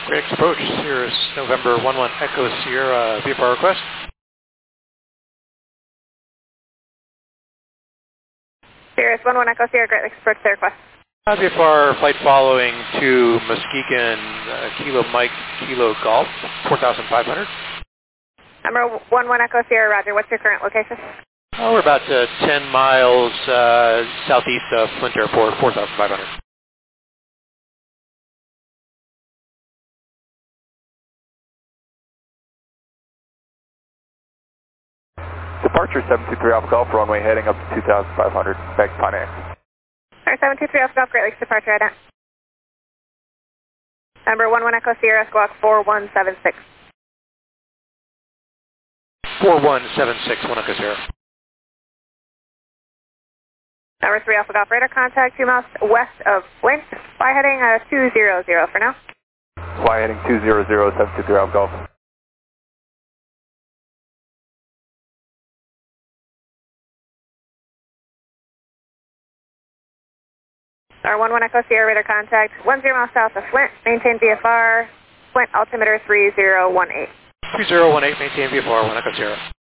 Great approach. Here's November 11 Echo Sierra VFR request. Sirius 11 Echo Sierra, Great Lakes approach to request. VFR flight following to Muskegon, Kilo Mike, Kilo Golf, 4,500. Number 11 Echo Sierra, roger. What's your current location? Oh, we're about 10 miles southeast of Flint Airport, 4,500. Departure 723 Alpha Golf, runway heading up to 2,500, back to Pontiac. Alright, 723 Alpha Golf, Great Lakes departure, ident. Number 11 Echo Sierra, squawk 4176. 4176, 1 Echo Sierra. Number 3 Alpha Golf, radar contact 2 miles west of Flint, fly heading 200 for now. Fly heading 200, 723 Alpha Golf. Number 11 Echo Sierra, radar contact 10 miles south of Flint, maintain VFR, Flint altimeter 3018. 3018, maintain VFR, 1 Echo Sierra.